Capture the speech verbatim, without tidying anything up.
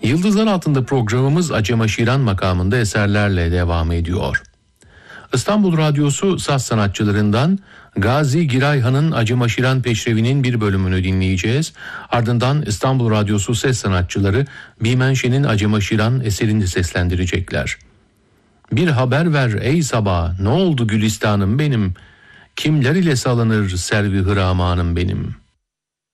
Yıldızlar Altında programımız Acem Aşiran makamında eserlerle devam ediyor. İstanbul Radyosu saz sanatçılarından Gazi Girayhan'ın Acem Aşiran Peşrevi'nin bir bölümünü dinleyeceğiz. Ardından İstanbul Radyosu ses sanatçıları Bimenşe'nin Acem Aşiran eserini seslendirecekler. Bir haber ver ey sabah, ne oldu Gülistan'ım benim, kimler ile salınır servi hıramanım benim.